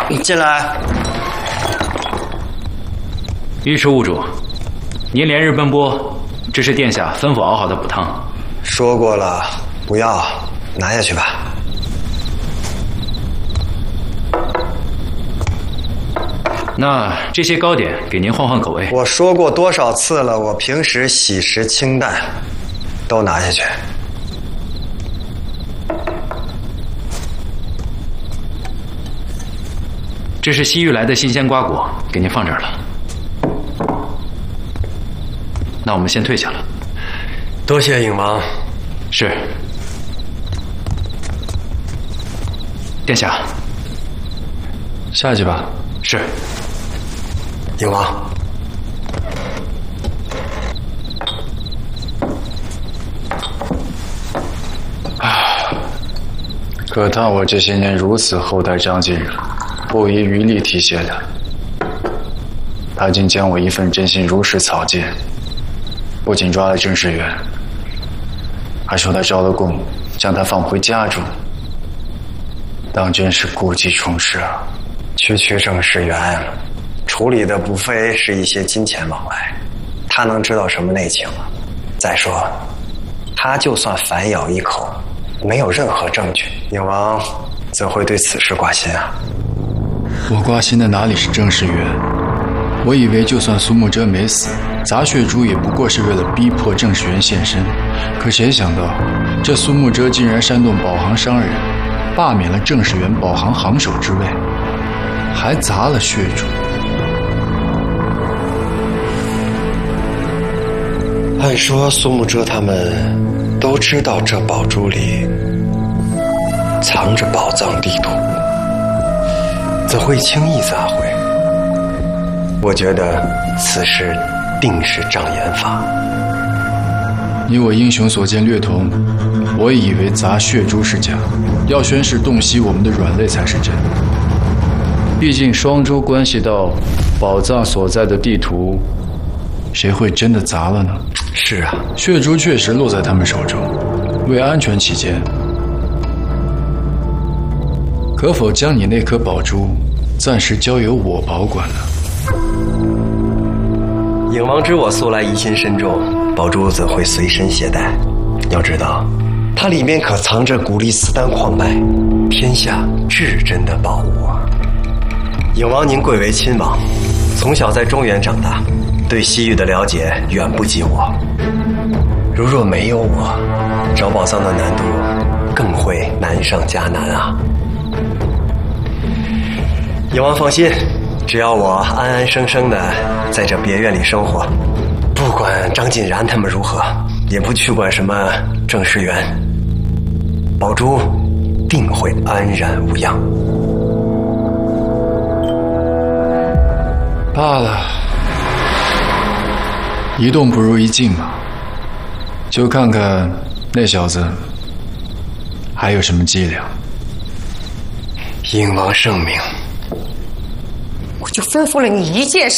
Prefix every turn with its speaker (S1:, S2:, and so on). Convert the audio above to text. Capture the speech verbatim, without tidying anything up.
S1: 进来。
S2: 尉迟务主，您连日奔波，这是殿下吩咐熬好的补汤。
S1: 说过了，不要，拿下去吧。
S2: 那这些糕点给您换换口味。
S1: 我说过多少次了，我平时喜食清淡，都拿下去。
S2: 这是西域来的新鲜瓜果，给您放这儿了。那我们先退下了。
S1: 多谢影王。
S2: 是。殿下，
S3: 下去吧。
S2: 是。
S1: 影王。
S3: 啊，可叹我这些年如此厚待张进人，不遗余力提携他，他竟将我一份真心如实草芥，不仅抓了郑世元，还说他招了供，将他放回家中，当真是故技重施啊！
S1: 区区郑世元，处理的不非是一些金钱往来，他能知道什么内情啊？再说，他就算反咬一口，没有任何证据，影王怎会对此事挂心啊？
S3: 我挂心的哪里是郑世元？我以为就算苏慕遮没死，杂血珠也不过是为了逼迫郑世元现身。可谁想到，这苏慕遮竟然煽动保行商人，罢免了郑世元保行行首之位，还砸了血珠。
S1: 按说苏慕遮他们都知道这宝珠里藏着宝藏地图，怎会轻易砸毁？我觉得此事定是障眼法。
S3: 你我英雄所见略同，我以为砸血珠是假，要宣誓洞悉我们的软肋才是真。毕竟双珠关系到宝藏所在的地图，谁会真的砸了呢？
S1: 是啊，
S3: 血珠确实落在他们手中，为安全起见，可否将你那颗宝珠暂时交由我保管呢？
S1: 影王知我素来疑心深重，宝珠怎会随身携带？要知道，它里面可藏着古力斯丹矿脉，天下至珍的宝物啊！影王您贵为亲王，从小在中原长大，对西域的了解远不及我。如若没有我，找宝藏的难度更会难上加难啊！影王放心，只要我安安生生的在这别院里生活，不管张锦然他们如何，也不去管什么郑世元，宝珠定会安然无恙。
S3: 罢了，一动不如一静嘛，就看看那小子还有什么伎俩。
S1: 影王圣明。
S4: 我就吩咐了你一件事。